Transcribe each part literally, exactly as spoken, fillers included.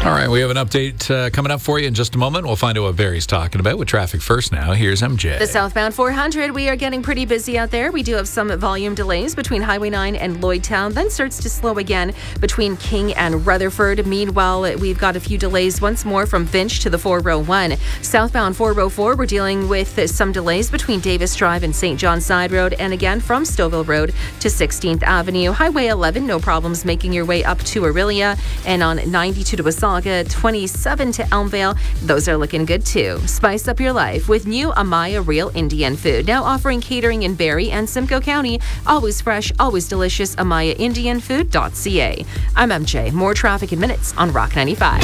All right, we have an update uh, coming up for you in just a moment. We'll find out what Barry's talking about with traffic first now. Here's M J. The southbound four hundred, we are getting pretty busy out there. We do have some volume delays between Highway nine and Lloydtown, then starts to slow again between King and Rutherford. Meanwhile, we've got a few delays once more from Finch to the four oh one. Southbound four oh four, we're dealing with some delays between Davis Drive and Saint John Side Road, and again from Stouffville Road to sixteenth Avenue. Highway eleven, no problems making your way up to Orillia, and on ninety-two to Wasaga, twenty-seven to Elmvale, those are looking good too. Spice up your life with new Amaya Real Indian Food, now offering catering in Barrie and Simcoe County. Always fresh, always delicious. Amaya Indian Food dot c a. I'm M J. More traffic in minutes on Rock ninety-five.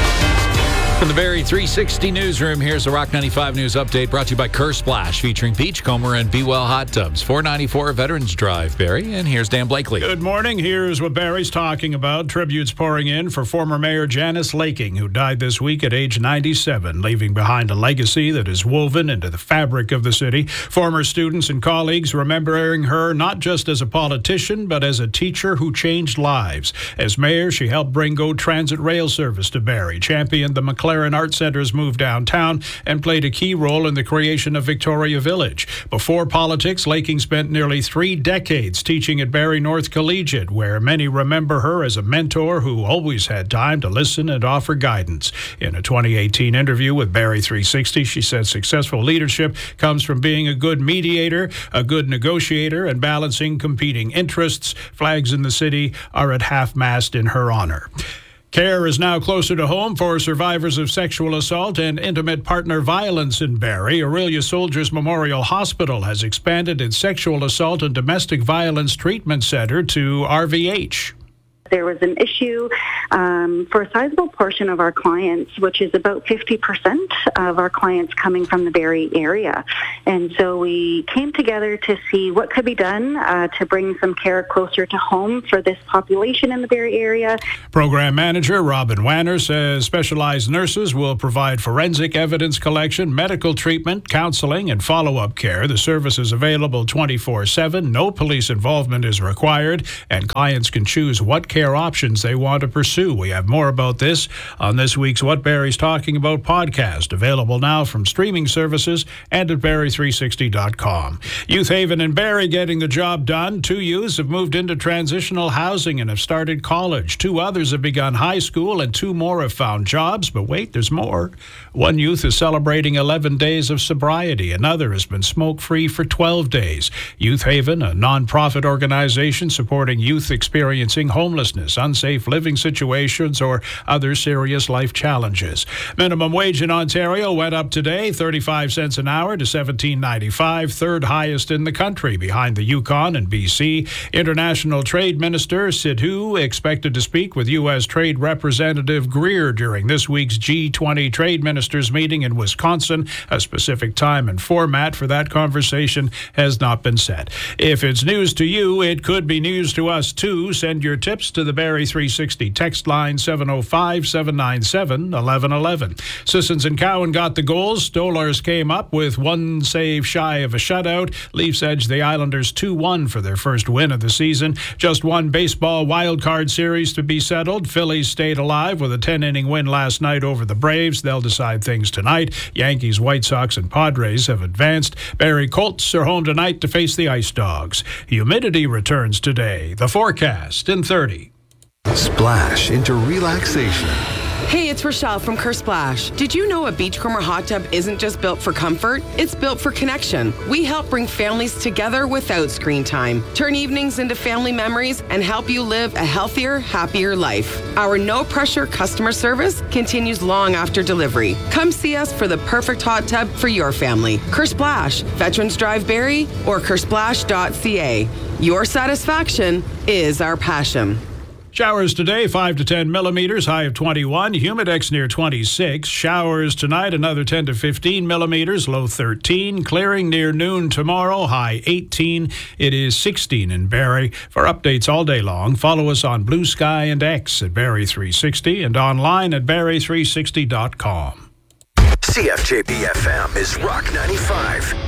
From the Barrie three sixty newsroom, here's the Rock ninety-five news update brought to you by Kerr Splash, featuring Beachcomber and Be Well Hot Tubs. four ninety-four Veterans Drive, Barrie. And here's Dan Blakely. Good morning. Here's what Barrie's talking about. Tributes pouring in for former Mayor Janice Laking, who died this week at age ninety-seven, leaving behind a legacy that is woven into the fabric of the city. Former students and colleagues remembering her not just as a politician, but as a teacher who changed lives. As mayor, she helped bring GO Transit rail service to Barrie, championed the McLaren Art Center's move downtown, and played a key role in the creation of Victoria Village. Before politics, Laking spent nearly three decades teaching at Barrie North Collegiate, where many remember her as a mentor who always had time to listen and offer guidance. In a twenty eighteen interview with Barrie three sixty, she said successful leadership comes from being a good mediator, a good negotiator, and balancing competing interests. Flags in the city are at half-mast in her honor. Care is now closer to home for survivors of sexual assault and intimate partner violence in Barrie. Orillia Soldiers Memorial Hospital has expanded its sexual assault and domestic violence treatment center to R V H. There was an issue um, for a sizable portion of our clients, which is about fifty percent of our clients coming from the Barrie area. And so we came together to see what could be done uh, to bring some care closer to home for this population in the Barrie area. Program manager Robin Wanner says specialized nurses will provide forensic evidence collection, medical treatment, counseling, and follow-up care. The service is available twenty-four seven. No police involvement is required, and clients can choose what care care options they want to pursue. We have more about this on this week's What Barrie's Talking About podcast, available now from streaming services and at barrie three sixty dot com. Youth Haven and Barrie getting the job done. Two youths have moved into transitional housing and have started college. Two others have begun high school, and two more have found jobs. But wait, there's more. One youth is celebrating eleven days of sobriety. Another has been smoke-free for twelve days. Youth Haven, a non-profit organization supporting youth experiencing homelessness, unsafe living situations, or other serious life challenges. Minimum wage in Ontario went up today, thirty-five cents an hour to seventeen ninety-five, third highest in the country, behind the Yukon and B C. International Trade Minister Sidhu expected to speak with U S Trade Representative Greer during this week's G twenty Trade Ministers meeting in Wisconsin. A specific time and format for that conversation has not been set. If it's news to you, it could be news to us too. Send your tips to the Barrie three sixty text line seven oh five, seven nine seven, one one one one. Sissons and Cowan got the goals. Stolars came up with one save shy of a shutout. Leafs edged the Islanders two one for their first win of the season. Just one baseball wildcard series to be settled. Phillies stayed alive with a ten-inning win last night over the Braves. They'll decide things tonight. Yankees, White Sox, and Padres have advanced. Barrie Colts are home tonight to face the Ice Dogs. Humidity returns today. The forecast in thirty. Splash into relaxation. Hey, it's Rochelle from Kerr Splash. Did you know a Beachcomber hot tub isn't just built for comfort? It's built for connection. We help bring families together without screen time, turn evenings into family memories, and help you live a healthier, happier life. Our no-pressure customer service continues long after delivery. Come see us for the perfect hot tub for your family. Kerr Splash, Veterans Drive Barrie, or kerr splash dot c a. Your satisfaction is our passion. Showers today, five to ten millimeters, high of twenty-one. Humidex near twenty-six. Showers tonight, another ten to fifteen millimeters, low thirteen. Clearing near noon tomorrow, high eighteen. It is sixteen in Barrie. For updates all day long, follow us on Blue Sky and X at Barrie three sixty and online at barrie three sixty dot com. C F J B F M is Rock ninety-five.